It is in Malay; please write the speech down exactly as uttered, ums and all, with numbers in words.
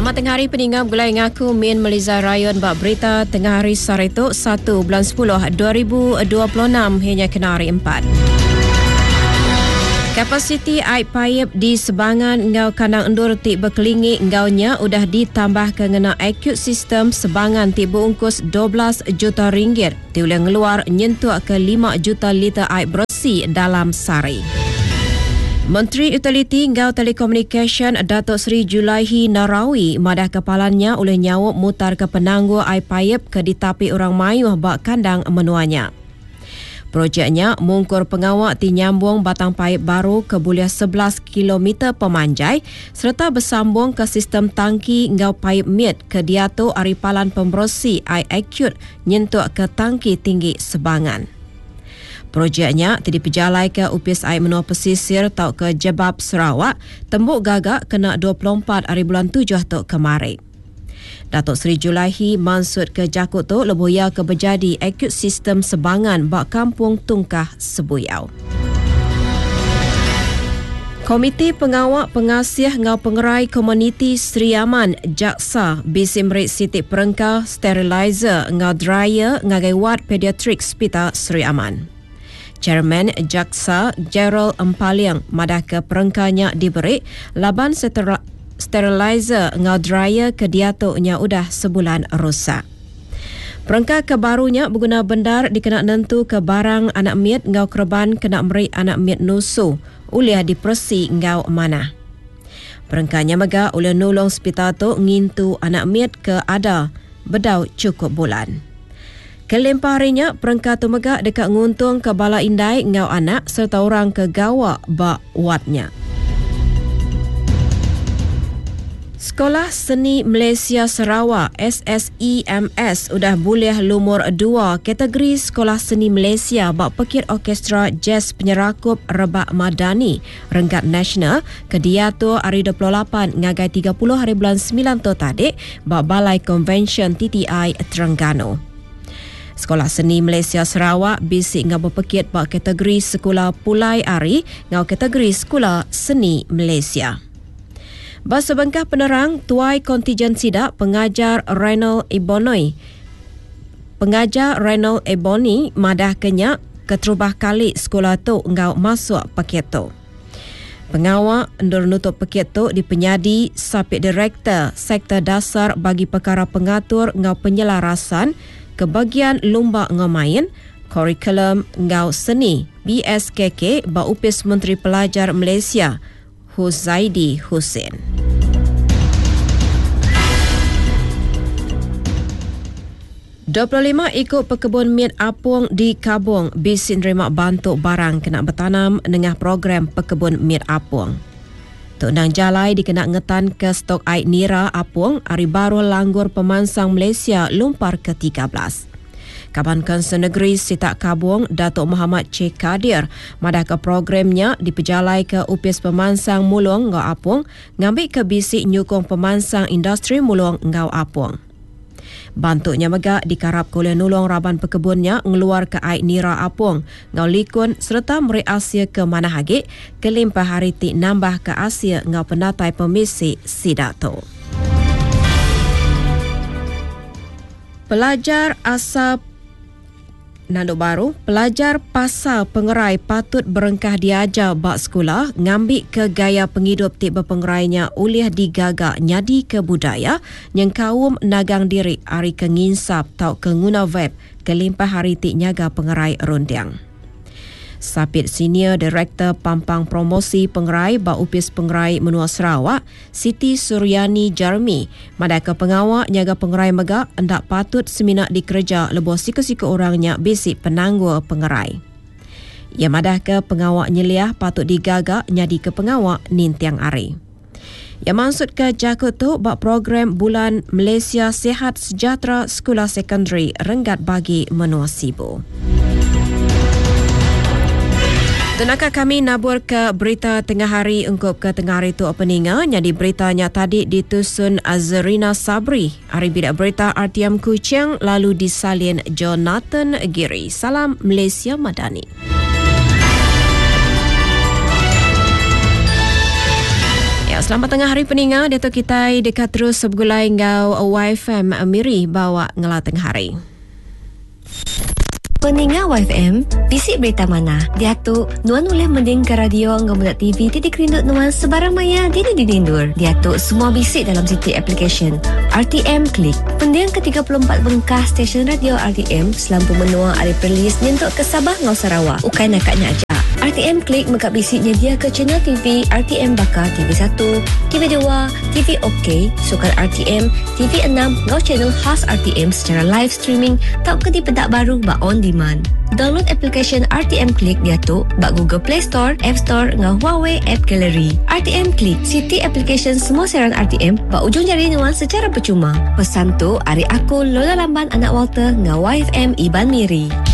Selamat tengah hari peninggal gulai ngaku Min Melizai Rayon bak berita tengah hari Sarituk satu bulan sepuluh dua ribu dua puluh enam hingga kena hari empat. Kapasiti air paip di sebangan ngau kandang endur tik berkelingi ngaunya udah ditambah ke ngena acute system sebangan tik berungkus dua belas juta ringgit. Diulah ngeluar nyentuh ke lima juta liter air bersih dalam sehari. Menteri Utiliti Ngau Telekomunikasi Datuk Seri Julaihi Narawi madah kepalanya oleh nyawuk mutar ke penangguh air paip ke ditapi orang mayuh bak kandang menuanya. Projeknya mungkur pengawak ti nyambung batang paip baru ke buliah sebelas kilometer pemanjai serta bersambung ke sistem tangki ngau paip mit ke diatu aripalan pembersih air acute nyentuk ke tangki tinggi sebangan. Projeknya tadi pejalai ke upis air menua pesisir tau ke Jebab Sarawak, tembuk gagak kena dua puluh empat hari bulan tujuh tu kemarin. Datuk Seri Julaihi mansud ke Jakut tu leboya ke berjadi acute sistem sebangan bak kampung Tungkah Sebuyau. Komiti Pengawak Pengasih Ngau Pengerai Komuniti Seri Aman Jaksa Bisimrit Siti Perengkau Sterilizer Ngau Dryer Ngagai Wad Pediatrik Hospital Seri Aman. Chairman Jaksa Gerald Empaliang madah ke perengkanya diberi laban sterilizer ngau dryer ke diatuknya udah sebulan rosak. Perengka kebarunya berguna bendar dikena nentu ke barang anak miet ngau kerban kena meri anak miet nusu uliah dipersi ngau mana. Perengkanya mega uliah nulung hospital tu ngintu anak miet ke ada bedau cukup bulan. Kelempah harinya, perengkat tu megak dekat nguntung ke bala indai ngau anak serta orang ke gawak bak wadnya. Sekolah Seni Malaysia Sarawak S S E M S udah boleh lumur dua kategori Sekolah Seni Malaysia bak pekit orkestra jazz penyerakup Rebak Madani Renggat Nasional ke diatu hari dua puluh lapan ngagai tiga puluh hari bulan sembilan tu tadi bak Balai Convention T T I Terengganu. Sekolah Seni Malaysia Sarawak bisik ngau berpekit bak kategori Sekolah Pulai Ari ngau kategori Sekolah Seni Malaysia. Bas sebengkah penerang tuai kontijen sidak pengajar Renal Ebonoi. Pengajar Renal Eboni madah kenyak keterubah kali sekolah tu ngau masuk paket tu. Pengawak endur nutup paket tu di penyadi Sapit Direktor Sektor Dasar bagi perkara pengatur ngau penyelarasan ke bagian lumba ngamain kurikulum ngau seni B S K K ba upis Menteri Pelajar Malaysia Huzaidi Hussein. dua puluh lima ikut pekebun miet apung di Kabung bisin nerima bantuk barang kena bertanam dengan program pekebun miet apung. Tok Nang Jalai dikena ngetan ke stok air nira apung hari baru langgur pemansang Malaysia lumpar ke tiga belas. Kaban Konsen Negeri Sitak Kabung Datuk Muhammad C. Kadir madah ke programnya dipejalai ke upis pemansang mulung ngau apung ngambil ke bisik nyukung pemansang industri mulung ngau apung. Bantuknya megak dikarap oleh nulung raban pekebunnya ngeluar ke air nira apung ngau likun serta meri Asia ke mana hagi kelimpah hari ti nambah ke Asia ngau penatai pemisi sidak tu. Pelajar asal Nanduk baru, pelajar pasal pengerai patut berengkah diajar bak sekolah ngambil ke gaya penghidup tik berpengerainya uliah digagak nyadi ke budaya yang kaum nagang diri hari ke nginsap tau ke nguna web kelimpah hari tik nyaga pengerai rondiang. Sapit Senior Director Pampang Promosi Pengerai bak upis pengerai menua Sarawak Siti Suryani Jarmi madah ke pengawak nyaga pengerai megak hendak patut seminak dikerja lebih siku-siku orangnya basic penangguh pengerai. Ia madah ke pengawak nyeliah patut digagak nyadi ke pengawak nintiang ari. Ia maksud ke Jakut tu bak program Bulan Malaysia Sihat Sejahtera Sekolah Sekondari Renggat bagi menua Sibu. Tenaka kami nabur ke berita tengah hari ungkup ke tengah hari tu openinga. Jadi beritanya tadi ditusun Azrina Sabri. Hari bidak berita R T M Kuching lalu disalin Jonathan Giri. Salam Malaysia Madani. Ya, selamat tengah hari peninga. Dato' kita dekat terus sebegulai ngau Y F M Miri bawa ngelah tengah hari. Peninga Y F M, bisik berita mana? Diatuk, nuan boleh mending ke radio ngau muda T V titik rindut nuan sebarang maya dini dinindur. Diatuk semua bisik dalam City Application. R T M Klik. Pendiang ke tiga puluh empat bengkah stesen radio R T M selampu menua ada perlis nyentuk ke Sabah ngau Sarawak. Ukai nakaknya aja. R T M Klik mengkap bisik nyedia ke channel T V R T M Bakar T V satu, T V dua, T V OK, Sukan R T M, T V enam, ngau channel khas R T M secara live streaming tak ke di pedak baru ba on demand. Download aplikasi R T M Klik Diatuk bak Google Play Store, App Store ngau Huawei App Gallery. R T M Klik, City Application semua siaran R T M bak ujung jari nuan secara percuma. Pesan tu, ari aku Lola Lamban anak Walter ngau Y F M Iban Miri.